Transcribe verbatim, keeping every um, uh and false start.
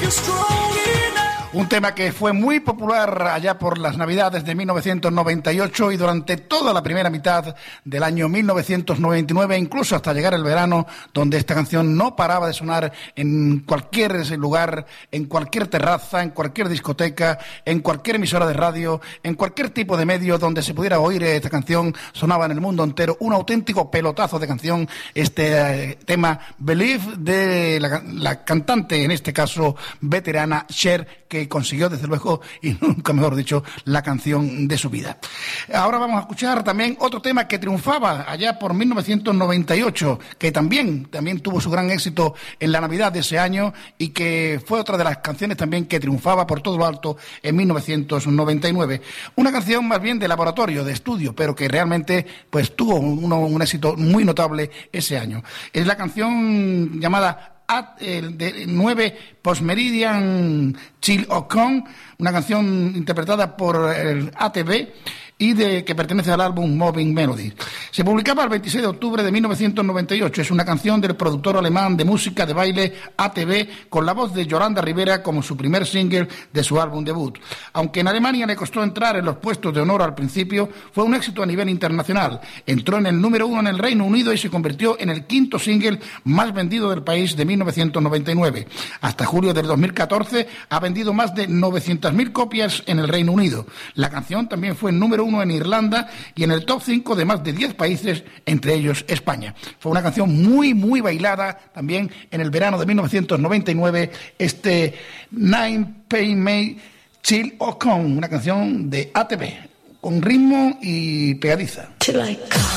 Un tema que fue muy popular allá por las Navidades de mil novecientos noventa y ocho y durante toda la primera mitad del año mil novecientos noventa y nueve, incluso hasta llegar el verano, donde esta canción no paraba de sonar en cualquier lugar, en cualquier terraza, en cualquier discoteca, en cualquier emisora de radio, en cualquier tipo de medio donde se pudiera oír esta canción, sonaba en el mundo entero. Un auténtico pelotazo de canción, este eh, tema Believe de la, la cantante, en este caso veterana, Cher, que consiguió desde luego, y nunca mejor dicho, la canción de su vida. Ahora vamos a escuchar también otro tema que triunfaba allá por mil novecientos noventa y ocho, que también, también tuvo su gran éxito en la Navidad de ese año y que fue otra de las canciones también que triunfaba por todo lo alto en mil novecientos noventa y nueve. Una canción más bien de laboratorio, de estudio, pero que realmente pues tuvo un, un éxito muy notable ese año. Es la canción llamada At, el de nueve Post-Meridian Chill O'Con, una canción interpretada por el A T V y de que pertenece al álbum Moving Melody. Se publicaba el veintiséis de octubre de mil novecientos noventa y ocho. Es una canción del productor alemán de música de baile A T V con la voz de Yolanda Rivera como su primer single de su álbum debut. Aunque en Alemania le costó entrar en los puestos de honor al principio, fue un éxito a nivel internacional. Entró en el número uno en el Reino Unido y se convirtió en el quinto single más vendido del país de mil novecientos noventa y nueve. Hasta julio del dos mil catorce ha vendido más de novecientas mil copias en el Reino Unido. La canción también fue el número uno en Irlanda y en el top cinco de más de diez países, entre ellos España. Fue una canción muy, muy bailada también en el verano de mil novecientos noventa y nueve, este Nine Pay May Chill O'Con, una canción de A T V, con ritmo y pegadiza. Till I come.